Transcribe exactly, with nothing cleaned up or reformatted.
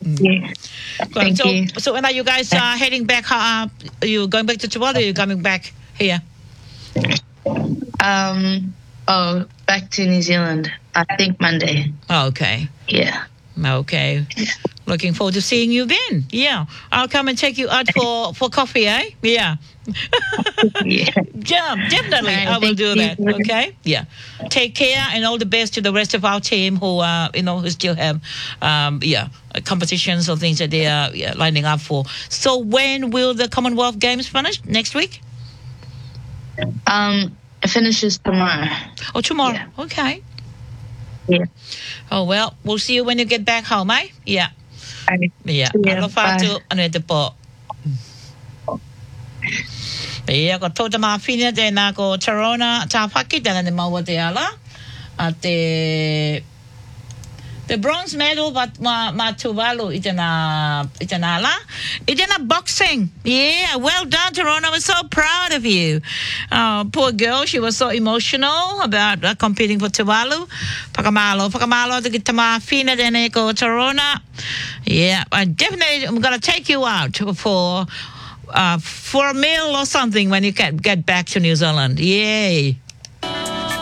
Yeah. Thank so, you. So when are you guys uh, heading back? Uh, are you going back to Tuvalu or are you coming back here? Um. Oh, back to New Zealand. I think Monday. Oh, okay. Yeah. Okay. Looking forward to seeing you then. Yeah. I'll come and take you out for, for coffee, eh? Yeah. Yeah. Yeah, definitely. Right, I will thank do you. that. Okay. Yeah. Take care and all the best to the rest of our team who, uh, you know, who still have, um, yeah, competitions or things that they are yeah, lining up for. So when will the Commonwealth Games finish? Next week? Um. It finishes tomorrow. Oh, tomorrow. Yeah. Okay. Yeah. Oh, well, we'll see you when you get back home, eh? Yeah. Okay. Yeah. Yeah, Alofa bye. to ano ito po. Iya ko to tama fina de na ko Tarona ta pakita na ni mawa de ala at the the bronze medal but ma ma Tuvalu itana itanala itana boxing. Yeah, well done, Tarona. I was so proud of you. Uh, poor girl, she was so emotional about uh, competing for Tuvalu. Pakamalo, pakamalo the tama fina de na ko Tarona. Yeah, I definitely I'm gonna take you out for. Uh, for a meal or something when you get get back to New Zealand. Yay.